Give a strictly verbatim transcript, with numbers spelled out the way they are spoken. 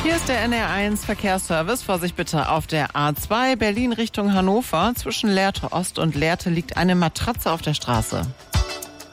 Hier ist der N R eins Verkehrsservice. Vorsicht bitte auf der A zwei Berlin Richtung Hannover. Zwischen Lehrte Ost und Lehrte liegt eine Matratze auf der Straße.